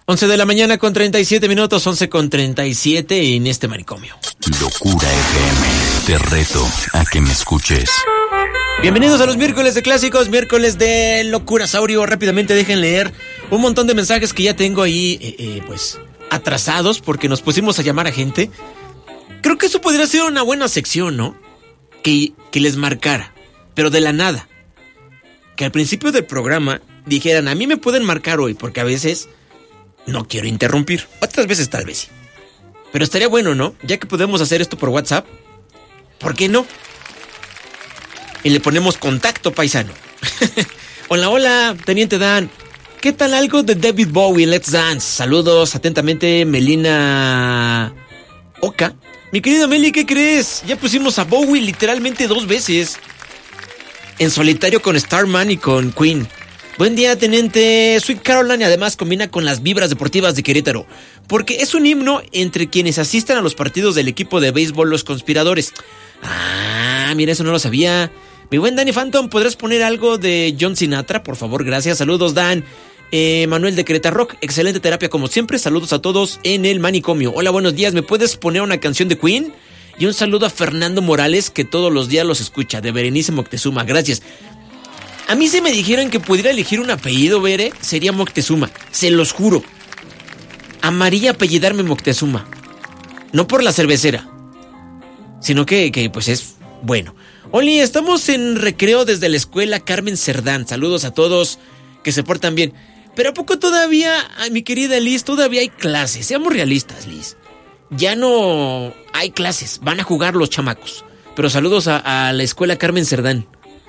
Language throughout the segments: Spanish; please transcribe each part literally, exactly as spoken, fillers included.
once de la mañana con treinta y siete minutos, once con treinta y siete en este manicomio. Locura F M, te reto a que me escuches. Bienvenidos a los miércoles de clásicos, miércoles de Locurasaurio. Rápidamente dejen leer un montón de mensajes que ya tengo ahí, eh, eh, pues, atrasados porque nos pusimos a llamar a gente. Creo que eso podría ser una buena sección, ¿no? Que, que les marcara, pero de la nada. Que al principio del programa dijeran, a mí me pueden marcar hoy, porque a veces no quiero interrumpir. Otras veces tal vez sí. Pero estaría bueno, ¿no? Ya que podemos hacer esto por WhatsApp, ¿por qué no? Y le ponemos contacto, paisano. Hola, hola, Teniente Dan. ¿Qué tal algo de David Bowie, Let's Dance? Saludos, atentamente, Melina Oka. Mi querida Meli, ¿qué crees? Ya pusimos a Bowie literalmente dos veces. En solitario con Starman y con Queen. Buen día, Teniente. Sweet Caroline además combina con las vibras deportivas de Querétaro, porque es un himno entre quienes asisten a los partidos del equipo de béisbol Los Conspiradores. Ah, mira, eso no lo sabía. Mi buen Danny Phantom, ¿podrás poner algo de John Sinatra? Por favor, gracias. Saludos, Dan. Eh, Manuel de Querétaro Rock, excelente terapia como siempre. Saludos a todos en el manicomio. Hola, buenos días. ¿Me puedes poner una canción de Queen? Y un saludo a Fernando Morales, que todos los días los escucha, de Berenice Moctezuma. Gracias. A mí si me dijeran que pudiera elegir un apellido, Bere, sería Moctezuma. Se los juro. Amaría apellidarme Moctezuma. No por la cervecera, sino que, que pues es bueno. Oli, estamos en recreo desde la escuela Carmen Cerdán. Saludos a todos que se portan bien. Pero ¿a poco todavía, mi querida Liz, todavía hay clases? Seamos realistas, Liz. Ya no hay clases, van a jugar los chamacos. Pero saludos a, a la escuela Carmen Cerdán.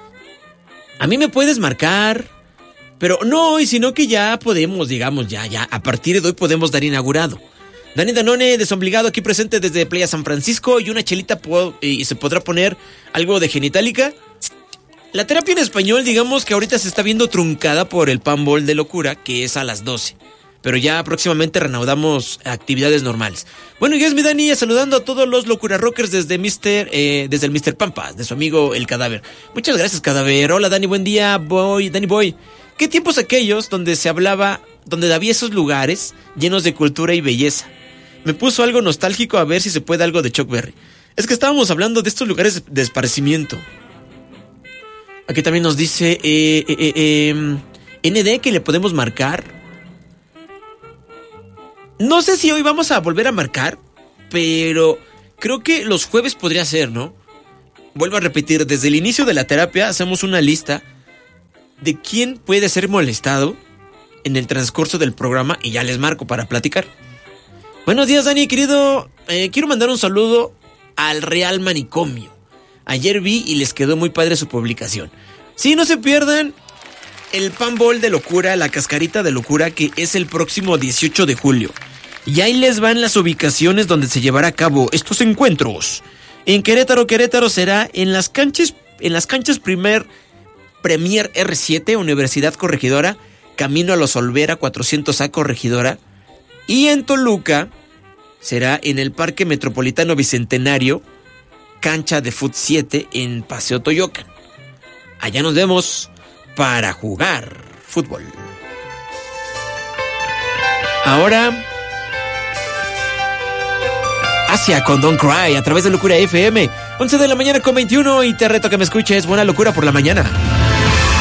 A mí me puedes marcar, pero no hoy, sino que ya podemos, digamos, ya, ya, a partir de hoy podemos dar inaugurado. Dani Danone, desobligado, aquí presente desde Playa San Francisco, y una chelita, y se podrá poner algo de Genitalica. La terapia en español, digamos que ahorita se está viendo truncada por el Panball de Locura, que es a las doce. Pero ya próximamente reanudamos actividades normales. Bueno, y es mi Dani, saludando a todos los Locura Rockers desde mister eh, desde el mister Pampas, de su amigo El Cadáver. Muchas gracias, Cadáver. Hola, Dani, buen día, Boy, Dani Boy. ¿Qué tiempos aquellos donde se hablaba, donde había esos lugares llenos de cultura y belleza? Me puso algo nostálgico, a ver si se puede algo de Chuck Berry. Es que estábamos hablando de estos lugares de esparcimiento. Aquí también nos dice eh, eh, eh, eh, N D que le podemos marcar. No sé si hoy vamos a volver a marcar, pero creo que los jueves podría ser, ¿no? Vuelvo a repetir, desde el inicio de la terapia hacemos una lista de quién puede ser molestado en el transcurso del programa y ya les marco para platicar. Buenos días, Dani, querido. Eh, quiero mandar un saludo al Real Manicomio. Ayer vi y les quedó muy padre su publicación. Sí, no se pierdan el Panball de Locura, la cascarita de locura, que es el próximo dieciocho de julio. Y ahí les van las ubicaciones donde se llevará a cabo estos encuentros. En Querétaro, Querétaro será en las canchas, en las canchas primer Premier R siete, Universidad Corregidora, camino a Los Olvera cuatrocientos A Corregidora. Y en Toluca será en el Parque Metropolitano Bicentenario, cancha de Fut siete en Paseo Toyocan. Allá nos vemos para jugar fútbol. Ahora, Asia con Don't Cry a través de Locura F M. once de la mañana con veintiuno y te reto que me escuches. Buena locura por la mañana.